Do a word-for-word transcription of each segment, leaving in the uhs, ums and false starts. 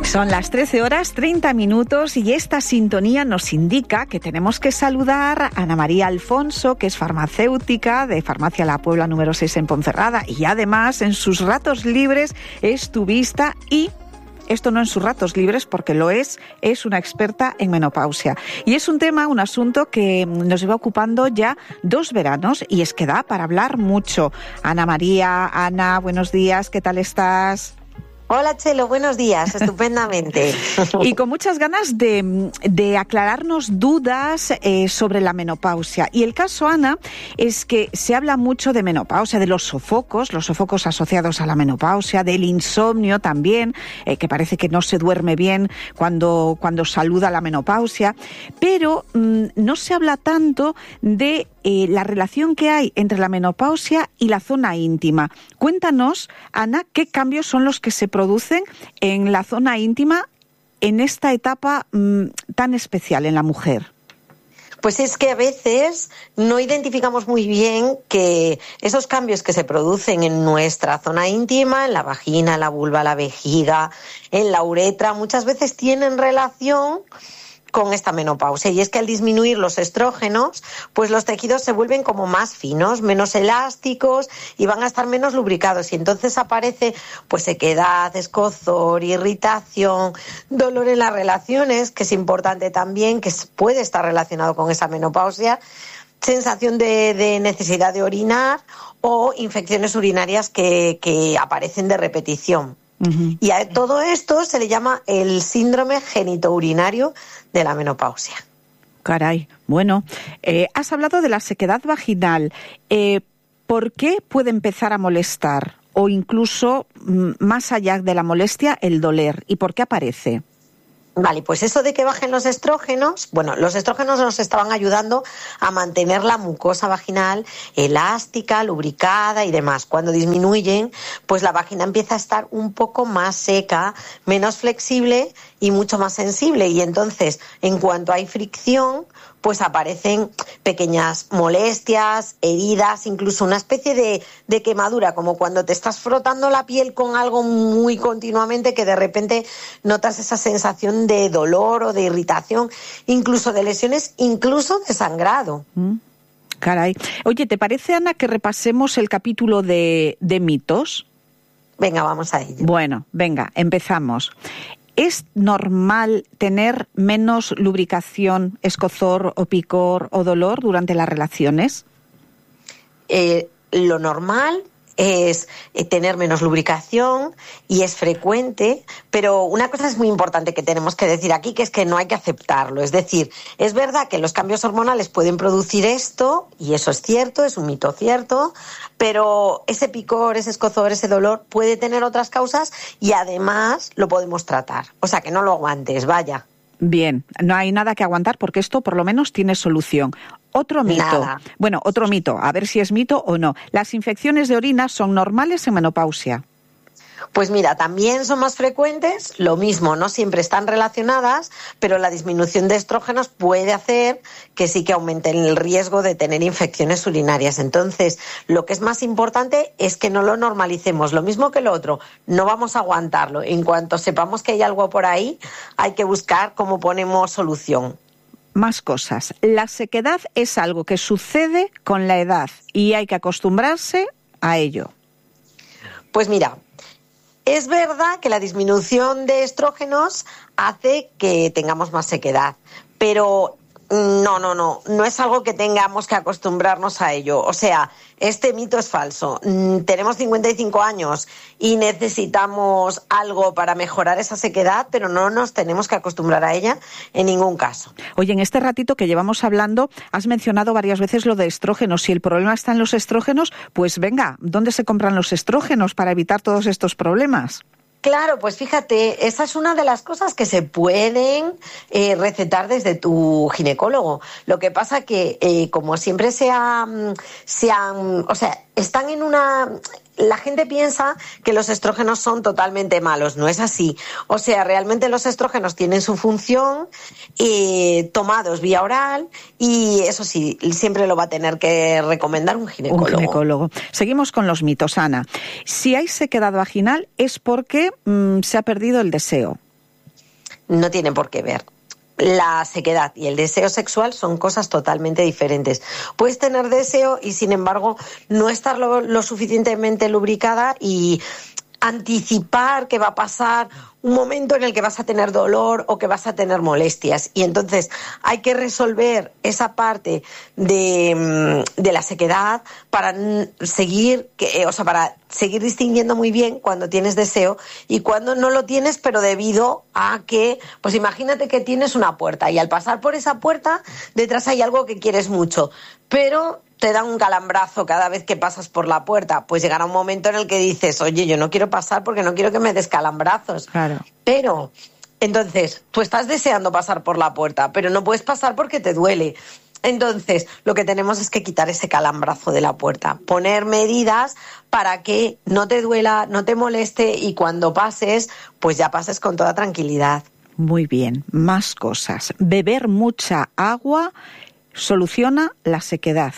Son las trece horas treinta minutos y esta sintonía nos indica que tenemos que saludar a Ana María Alfonso, que es farmacéutica de Farmacia La Puebla número seis en Ponferrada, y además en sus ratos libres es tubista y... Esto no en sus ratos libres, porque lo es, es una experta en menopausia. Y es un tema, un asunto que nos lleva ocupando ya dos veranos y es que da para hablar mucho. Ana María, Ana, buenos días, ¿qué tal estás? Hola Chelo, buenos días, estupendamente. Y con muchas ganas de, de aclararnos dudas eh, sobre la menopausia. Y el caso, Ana, es que se habla mucho de menopausia, de los sofocos, los sofocos asociados a la menopausia, del insomnio también, eh, que parece que no se duerme bien cuando, cuando saluda la menopausia, pero mmm, no se habla tanto de eh, la relación que hay entre la menopausia y la zona íntima. Cuéntanos, Ana, ¿qué cambios son los que se producen en la zona íntima en esta etapa mmm, tan especial en la mujer? Pues es que a veces no identificamos muy bien que esos cambios que se producen en nuestra zona íntima, en la vagina, la vulva, la vejiga, en la uretra, muchas veces tienen relación con esta menopausia, y es que al disminuir los estrógenos, pues los tejidos se vuelven como más finos, menos elásticos y van a estar menos lubricados, y entonces aparece pues sequedad, escozor, irritación, dolor en las relaciones, que es importante también, que puede estar relacionado con esa menopausia, sensación de, de necesidad de orinar o infecciones urinarias que, que aparecen de repetición. Uh-huh. Y a todo esto se le llama el síndrome genitourinario de la menopausia. Caray, bueno, eh, has hablado de la sequedad vaginal. Eh, ¿Por qué puede empezar a molestar o incluso m- más allá de la molestia el doler? ¿Y por qué aparece? Vale, pues eso de que bajen los estrógenos, bueno, los estrógenos nos estaban ayudando a mantener la mucosa vaginal elástica, lubricada y demás. Cuando disminuyen, pues la vagina empieza a estar un poco más seca, menos flexible y mucho más sensible. Y entonces, en cuanto hay fricción, pues aparecen pequeñas molestias, heridas, incluso una especie de, de quemadura, como cuando te estás frotando la piel con algo muy continuamente, que de repente notas esa sensación de dolor o de irritación, incluso de lesiones, incluso de sangrado. Mm, caray. Oye, ¿te parece, Ana, que repasemos el capítulo de, de mitos? Venga, vamos a ello. Bueno, venga, empezamos. ¿Es normal tener menos lubricación, escozor o picor o dolor durante las relaciones? Eh, lo normal es tener menos lubricación y es frecuente, pero una cosa es muy importante que tenemos que decir aquí, que es que no hay que aceptarlo. Es decir, es verdad que los cambios hormonales pueden producir esto, y eso es cierto, es un mito cierto, pero ese picor, ese escozor, ese dolor puede tener otras causas y además lo podemos tratar. O sea, que no lo aguantes, vaya. Bien, no hay nada que aguantar porque esto por lo menos tiene solución. Otro mito. Nada. Bueno, otro mito, a ver si es mito o no. ¿Las infecciones de orina son normales en menopausia? Pues mira, también son más frecuentes, lo mismo, no siempre están relacionadas, pero la disminución de estrógenos puede hacer que sí que aumenten el riesgo de tener infecciones urinarias. Entonces, lo que es más importante es que no lo normalicemos, lo mismo que lo otro, no vamos a aguantarlo. En cuanto sepamos que hay algo por ahí, hay que buscar cómo ponemos solución. Más cosas. La sequedad es algo que sucede con la edad y hay que acostumbrarse a ello. Pues mira, es verdad que la disminución de estrógenos hace que tengamos más sequedad, pero no, no, no, no es algo que tengamos que acostumbrarnos a ello. O sea, este mito es falso. Tenemos cincuenta y cinco años y necesitamos algo para mejorar esa sequedad, pero no nos tenemos que acostumbrar a ella en ningún caso. Oye, en este ratito que llevamos hablando, has mencionado varias veces lo de estrógenos. Si el problema está en los estrógenos, pues venga, ¿dónde se compran los estrógenos para evitar todos estos problemas? Claro, pues fíjate, esa es una de las cosas que se pueden eh, recetar desde tu ginecólogo. Lo que pasa que, eh, como siempre se han, se han, o sea, están en una... La gente piensa que los estrógenos son totalmente malos, no es así. O sea, realmente los estrógenos tienen su función, eh, tomados vía oral, y eso sí, siempre lo va a tener que recomendar un ginecólogo. Un ginecólogo. Seguimos con los mitos, Ana. Si hay sequedad vaginal es porque mmm, se ha perdido el deseo. no tiene por qué ver. La sequedad y el deseo sexual son cosas totalmente diferentes. Puedes tener deseo y, sin embargo, no estar lo, lo suficientemente lubricada y anticipar que va a pasar un momento en el que vas a tener dolor o que vas a tener molestias. Y entonces hay que resolver esa parte de, de la sequedad para seguir, que, o sea, para seguir distinguiendo muy bien cuando tienes deseo y cuando no lo tienes, pero debido a que, pues imagínate que tienes una puerta y al pasar por esa puerta detrás hay algo que quieres mucho, pero te da un calambrazo cada vez que pasas por la puerta. Pues llegará un momento en el que dices, oye, yo no quiero pasar porque no quiero que me des calambrazos. Claro. Pero, entonces, tú estás deseando pasar por la puerta, pero no puedes pasar porque te duele. Entonces, lo que tenemos es que quitar ese calambrazo de la puerta, poner medidas para que no te duela, no te moleste y cuando pases, pues ya pases con toda tranquilidad. Muy bien, más cosas. Beber mucha agua soluciona la sequedad.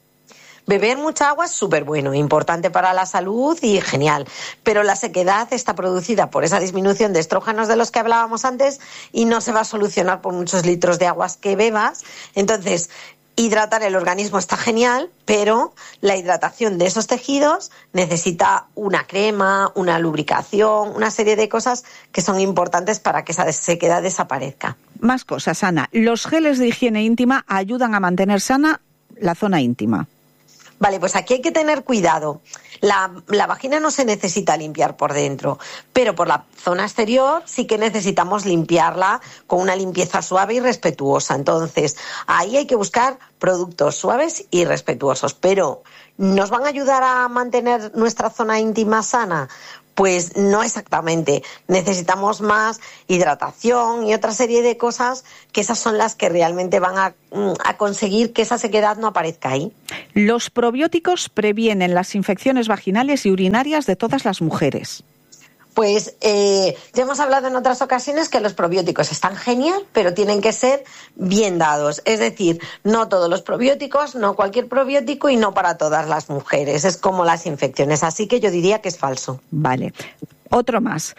Beber mucha agua es súper bueno, importante para la salud y genial, pero la sequedad está producida por esa disminución de estrógenos de los que hablábamos antes y no se va a solucionar por muchos litros de aguas que bebas. Entonces, hidratar el organismo está genial, pero la hidratación de esos tejidos necesita una crema, una lubricación, una serie de cosas que son importantes para que esa sequedad desaparezca. Más cosas, Ana. Los geles de higiene íntima ayudan a mantener sana la zona íntima. Vale, pues aquí hay que tener cuidado. La, la vagina no se necesita limpiar por dentro, pero por la zona exterior sí que necesitamos limpiarla con una limpieza suave y respetuosa. Entonces, ahí hay que buscar productos suaves y respetuosos. Pero, ¿nos van a ayudar a mantener nuestra zona íntima sana? Pues no exactamente. Necesitamos más hidratación y otra serie de cosas que esas son las que realmente van a, a conseguir que esa sequedad no aparezca ahí. Los probióticos previenen las infecciones vaginales y urinarias de todas las mujeres. Pues eh, ya hemos hablado en otras ocasiones que los probióticos están genial, pero tienen que ser bien dados. Es decir, no todos los probióticos, no cualquier probiótico y no para todas las mujeres. Es como las infecciones, así que yo diría que es falso. Vale. Otro más.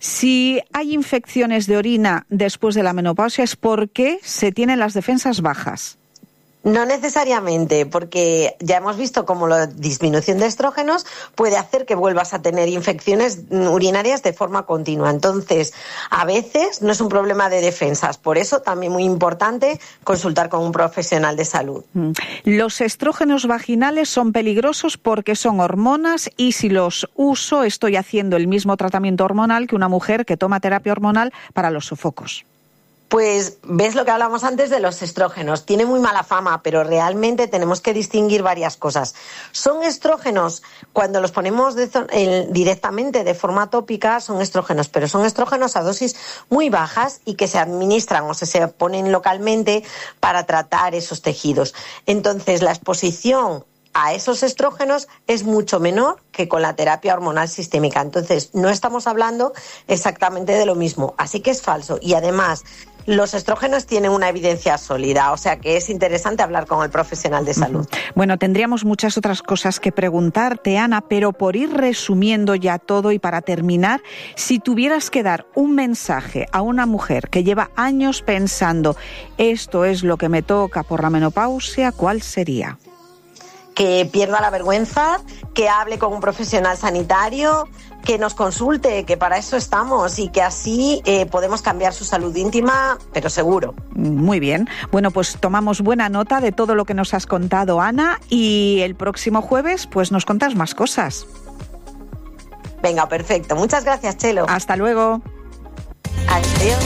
Si hay infecciones de orina después de la menopausia es porque se tienen las defensas bajas. No necesariamente, porque ya hemos visto cómo la disminución de estrógenos puede hacer que vuelvas a tener infecciones urinarias de forma continua. Entonces, a veces no es un problema de defensas. Por eso, también muy importante consultar con un profesional de salud. Los estrógenos vaginales son peligrosos porque son hormonas y si los uso estoy haciendo el mismo tratamiento hormonal que una mujer que toma terapia hormonal para los sofocos. Pues ves lo que hablamos antes de los estrógenos. Tiene muy mala fama, pero realmente tenemos que distinguir varias cosas. Son estrógenos, cuando los ponemos de, eh, directamente de forma tópica, son estrógenos, pero son estrógenos a dosis muy bajas y que se administran o se, se ponen localmente para tratar esos tejidos. Entonces, la exposición a esos estrógenos es mucho menor que con la terapia hormonal sistémica. Entonces, no estamos hablando exactamente de lo mismo. Así que es falso. Y además, los estrógenos tienen una evidencia sólida, o sea que es interesante hablar con el profesional de salud. Bueno, tendríamos muchas otras cosas que preguntarte, Ana, pero por ir resumiendo ya todo y para terminar, si tuvieras que dar un mensaje a una mujer que lleva años pensando esto es lo que me toca por la menopausia, ¿cuál sería? Que pierda la vergüenza, que hable con un profesional sanitario, que nos consulte, que para eso estamos y que así eh, podemos cambiar su salud íntima, pero seguro. Muy bien. Bueno, pues tomamos buena nota de todo lo que nos has contado, Ana, y el próximo jueves pues nos contas más cosas. Venga, perfecto. Muchas gracias, Chelo. Hasta luego. Adiós.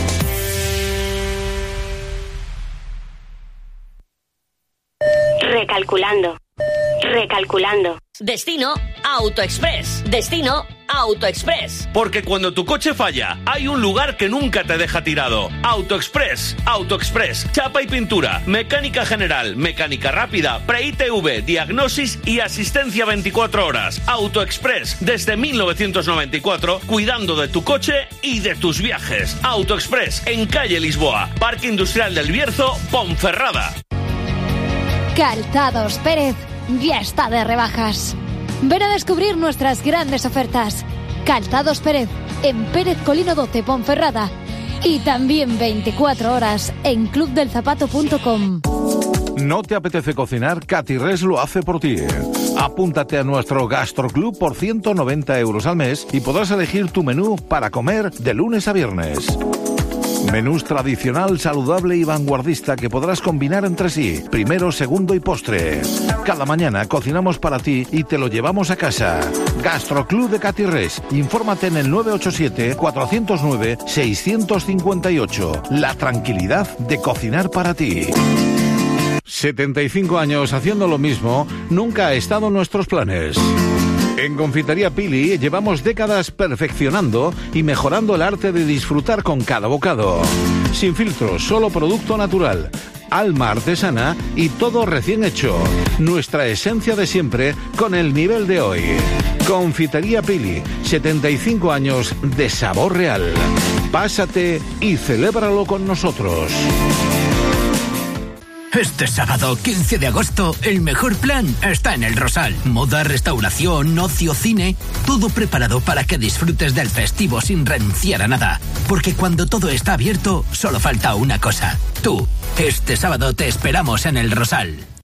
Recalculando. Recalculando. Destino AutoExpress. Destino AutoExpress. Porque cuando tu coche falla, hay un lugar que nunca te deja tirado. AutoExpress. AutoExpress. Chapa y pintura. Mecánica general. Mecánica rápida. Pre-I T V. Diagnosis y asistencia veinticuatro horas. AutoExpress. Desde mil novecientos noventa y cuatro, cuidando de tu coche y de tus viajes. AutoExpress. En calle Lisboa. Parque Industrial del Bierzo, Ponferrada. Calzados Pérez ya está de rebajas. Ven a descubrir nuestras grandes ofertas. Calzados Pérez, en Pérez Colino doce, Ponferrada. Y también veinticuatro horas en club del zapato punto com. ¿No te apetece cocinar? Catirres lo hace por ti. Apúntate a nuestro Gastroclub por ciento noventa euros al mes y podrás elegir tu menú para comer de lunes a viernes. Menús tradicional, saludable y vanguardista que podrás combinar entre sí, primero, segundo y postre. Cada mañana cocinamos para ti y te lo llevamos a casa. Gastroclub de Catirres. Infórmate en el nueve ocho siete, cuatro cero nueve, seis cinco ocho. La tranquilidad de cocinar para ti. setenta y cinco años haciendo lo mismo nunca ha estado en nuestros planes. En Confitería Pili llevamos décadas perfeccionando y mejorando el arte de disfrutar con cada bocado. Sin filtros, solo producto natural, alma artesana y todo recién hecho. Nuestra esencia de siempre con el nivel de hoy. Confitería Pili, setenta y cinco años de sabor real. Pásate y celébralo con nosotros. Este sábado, quince de agosto, el mejor plan está en El Rosal. Moda, restauración, ocio, cine, todo preparado para que disfrutes del festivo sin renunciar a nada. Porque cuando todo está abierto, solo falta una cosa. Tú. Este sábado te esperamos en El Rosal.